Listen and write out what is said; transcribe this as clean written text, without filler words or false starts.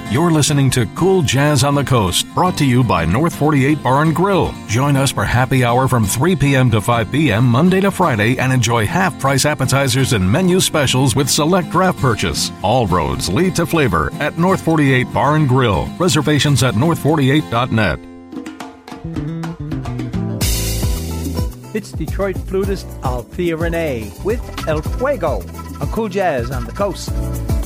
You're listening to Cool Jazz on the Coast, brought to you by North 48 Bar and Grill. Join us for happy hour from 3 p.m. to 5 p.m. Monday to Friday and enjoy half-price appetizers and menu specials with select draft purchase. All roads lead to flavor at North 48 Bar and Grill. Reservations at north48.net. It's Detroit flutist Althea Renee with El Fuego on Cool Jazz on the Coast.